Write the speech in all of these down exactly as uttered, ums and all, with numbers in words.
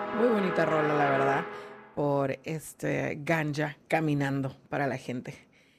Muy bonita rola, la verdad, por este Ganja caminando para la gente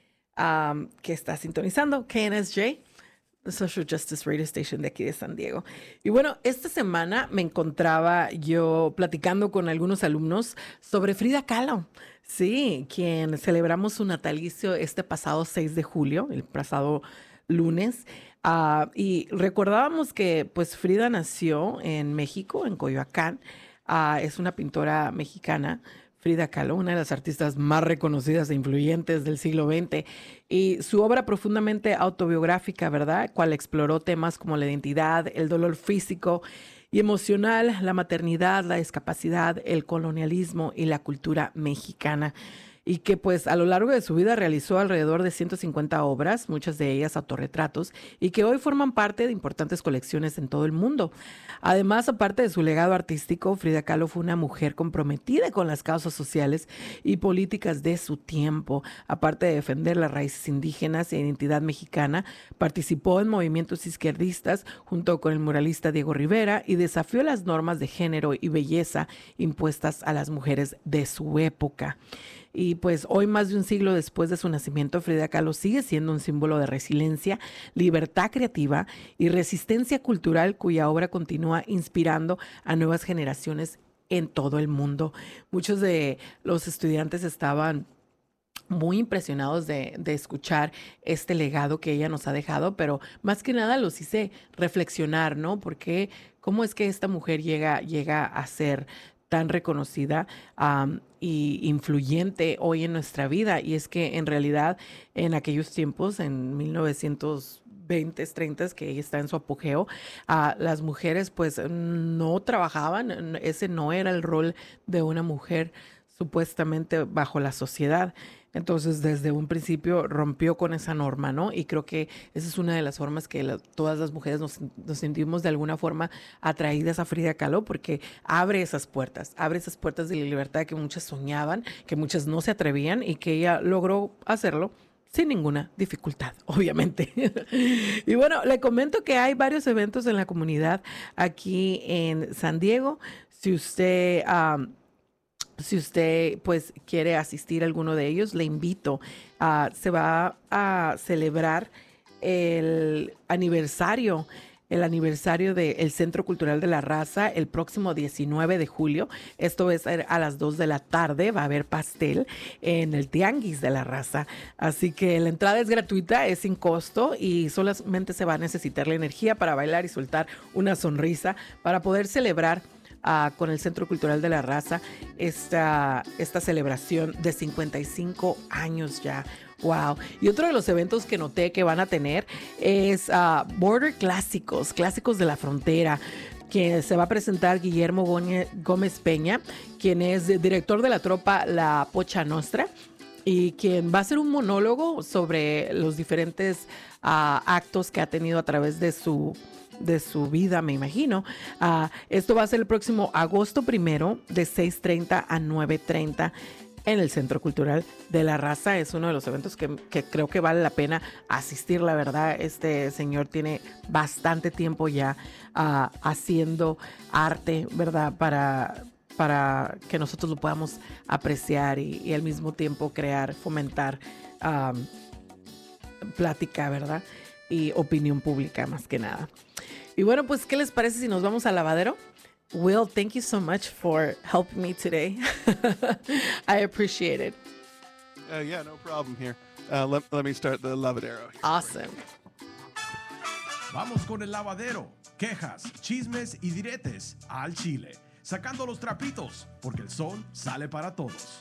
um, que está sintonizando K N S J, the Social Justice Radio Station de aquí de San Diego. Y bueno, esta semana me encontraba yo platicando con algunos alumnos sobre Frida Kahlo. Sí, quien celebramos su natalicio este pasado seis de julio, el pasado lunes. Uh, y recordábamos que pues Frida nació en México, en Coyoacán. Uh, es una pintora mexicana, Frida Kahlo, una de las artistas más reconocidas e influyentes del siglo veinte. Y su obra profundamente autobiográfica, ¿verdad? Cual exploró temas como la identidad, el dolor físico y emocional, la maternidad, la discapacidad, el colonialismo y la cultura mexicana. Y que pues a lo largo de su vida realizó alrededor de ciento cincuenta obras, muchas de ellas autorretratos, y que hoy forman parte de importantes colecciones en todo el mundo. Además, aparte de su legado artístico, Frida Kahlo fue una mujer comprometida con las causas sociales y políticas de su tiempo. Aparte de defender las raíces indígenas e identidad mexicana, participó en movimientos izquierdistas junto con el muralista Diego Rivera y desafió las normas de género y belleza impuestas a las mujeres de su época. Y pues hoy, más de un siglo después de su nacimiento, Frida Kahlo sigue siendo un símbolo de resiliencia, libertad creativa y resistencia cultural, cuya obra continúa inspirando a nuevas generaciones en todo el mundo. Muchos de los estudiantes estaban muy impresionados de, de escuchar este legado que ella nos ha dejado, pero más que nada los hice reflexionar, ¿no? Porque cómo es que esta mujer llega, llega a ser tan reconocida um, y influyente hoy en nuestra vida. Y es que en realidad en aquellos tiempos, en mil novecientos veinte, treinta, que ella está en su apogeo, uh, las mujeres pues no trabajaban, ese no era el rol de una mujer supuestamente bajo la sociedad. Entonces, desde un principio rompió con esa norma, ¿no? Y creo que esa es una de las formas que la, todas las mujeres nos, nos sentimos de alguna forma atraídas a Frida Kahlo, porque abre esas puertas, abre esas puertas de la libertad que muchas soñaban, que muchas no se atrevían y que ella logró hacerlo sin ninguna dificultad, obviamente. Y bueno, le comento que hay varios eventos en la comunidad aquí en San Diego. Si usted... Um, Si usted pues quiere asistir a alguno de ellos, le invito. Uh, se va a celebrar el aniversario, el aniversario del Centro Cultural de la Raza el próximo diecinueve de julio. Esto es a las dos de la tarde. Va a haber pastel en el Tianguis de la Raza. Así que la entrada es gratuita, es sin costo y solamente se va a necesitar la energía para bailar y soltar una sonrisa para poder celebrar Uh, con el Centro Cultural de la Raza esta, esta celebración de cincuenta y cinco años ya. Wow. Y otro de los eventos que noté que van a tener es uh, Border Clásicos, Clásicos de la Frontera, que se va a presentar Guillermo Gómez Peña, quien es director de la tropa La Pocha Nostra, y quien va a hacer un monólogo sobre los diferentes uh, actos que ha tenido a través de su de su vida, me imagino. Uh, esto va a ser el próximo agosto primero de seis treinta a nueve treinta en el Centro Cultural de la Raza. Es uno de los eventos que, que creo que vale la pena asistir, la verdad. Este señor tiene bastante tiempo ya uh, haciendo arte, ¿verdad? Para, para que nosotros lo podamos apreciar y, y al mismo tiempo crear, fomentar um, plática, ¿verdad? Y opinión pública más que nada. Y bueno, pues, ¿qué les parece si nos vamos al lavadero? Will, thank you so much for helping me today. I appreciate it. Uh, yeah, no problem here. Uh, let, let me start the lavadero. Here. Awesome. Vamos con el lavadero. Quejas, chismes y diretes al chile. Sacando los trapitos, porque el sol sale para todos.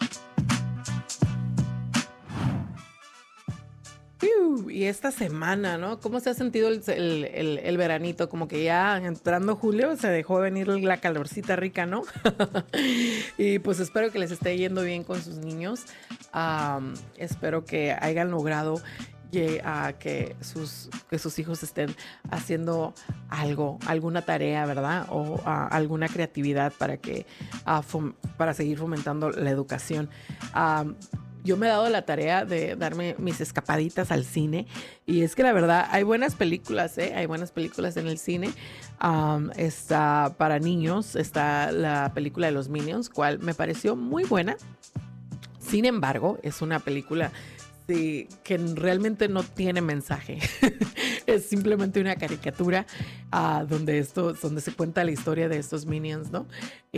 Y esta semana, ¿no? ¿Cómo se ha sentido el, el, el, el veranito? Como que ya entrando julio se dejó venir la calorcita rica, ¿no? Y pues espero que les esté yendo bien con sus niños. Um, espero que hayan logrado que, uh, que, sus, que sus hijos estén haciendo algo, alguna tarea, ¿verdad? O uh, alguna creatividad para, que, uh, fom- para seguir fomentando la educación. Um, yo me he dado la tarea de darme mis escapaditas al cine. Y es que la verdad, hay buenas películas, ¿eh? Hay buenas películas en el cine. Um, está para niños, está la película de los Minions, cual me pareció muy buena. Sin embargo, es una película de, que realmente no tiene mensaje. Es simplemente una caricatura uh, donde, esto, donde se cuenta la historia de estos Minions, ¿no?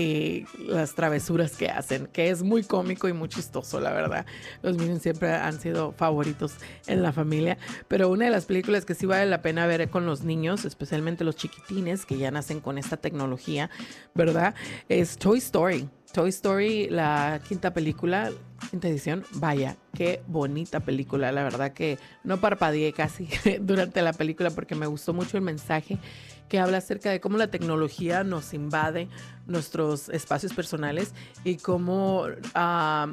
Y las travesuras que hacen, que es muy cómico y muy chistoso, la verdad. Los Minions siempre han sido favoritos en la familia, pero una de las películas que sí vale la pena ver con los niños, especialmente los chiquitines que ya nacen con esta tecnología, ¿verdad? Es Toy Story. Toy Story, la quinta película, quinta edición, vaya, qué bonita película. La verdad que no parpadeé casi durante la película porque me gustó mucho el mensaje que habla acerca de cómo la tecnología nos invade nuestros espacios personales y cómo uh,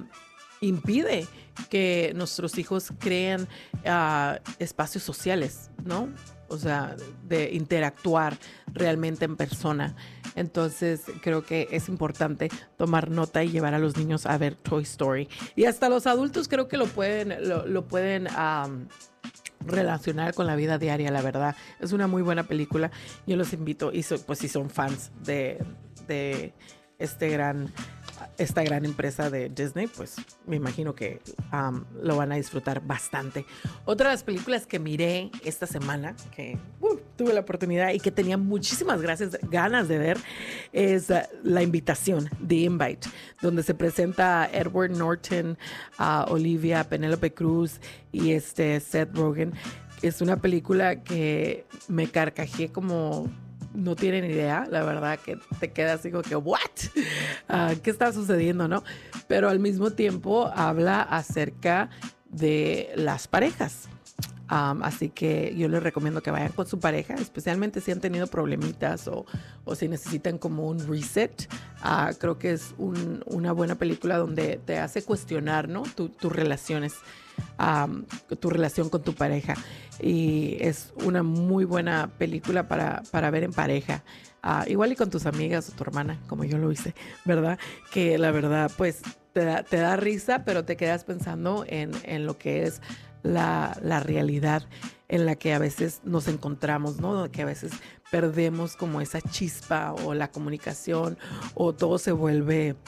impide que nuestros hijos creen uh, espacios sociales, ¿no? O sea, de interactuar realmente en persona. Entonces, creo que es importante tomar nota y llevar a los niños a ver Toy Story. Y hasta los adultos creo que lo pueden, lo, lo pueden um, relacionar con la vida diaria, la verdad. Es una muy buena película. Yo los invito, y so, pues si son fans de, de este gran... esta gran empresa de Disney, pues me imagino que um, lo van a disfrutar bastante. Otra de las películas que miré esta semana, que uh, tuve la oportunidad y que tenía muchísimas gracias, ganas de ver, es uh, La Invitación, The Invite, donde se presenta Edward Norton, uh, Olivia, Penélope Cruz y este Seth Rogen. Es una película que me carcajeé como... no tienen idea, la verdad que te quedas así como que, ¿what? Uh, ¿Qué está sucediendo, no? Pero al mismo tiempo habla acerca de las parejas. Um, así que yo les recomiendo que vayan con su pareja, especialmente si han tenido problemitas o, o si necesitan como un reset. Uh, creo que es un, una buena película donde te hace cuestionar, ¿no? Tu, tus relaciones, um, tu relación con tu pareja. Y es una muy buena película para, para ver en pareja. Uh, igual y con tus amigas o tu hermana, como yo lo hice, ¿verdad? Que la verdad, pues, te da, te da risa, pero te quedas pensando en, en lo que es la, la realidad en la que a veces nos encontramos, ¿no? Que a veces perdemos como esa chispa o la comunicación o todo se vuelve,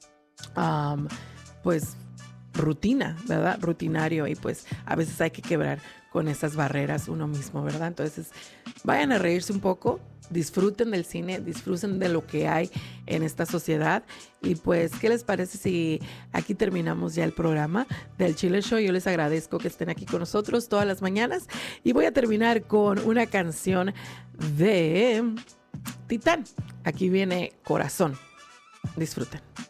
um, pues, rutina, ¿verdad? Rutinario y pues a veces hay que quebrar con esas barreras uno mismo, ¿verdad? Entonces, vayan a reírse un poco, disfruten del cine, disfruten de lo que hay en esta sociedad y pues, ¿qué les parece si aquí terminamos ya el programa del Chile Show? Yo les agradezco que estén aquí con nosotros todas las mañanas y voy a terminar con una canción de Titán. Aquí viene Corazón. Disfruten.